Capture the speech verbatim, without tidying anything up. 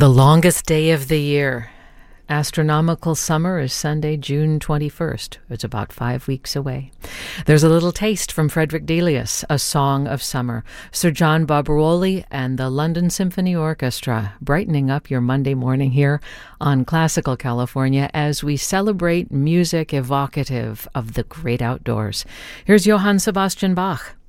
The longest day of the year. Astronomical summer is Sunday, June twenty-first. It's about five weeks away. There's a little taste from Frederick Delius, A Song of Summer. Sir John Barbaroli and the London Symphony Orchestra brightening up your Monday morning here on Classical California as we celebrate music evocative of the great outdoors. Here's Johann Sebastian Bach.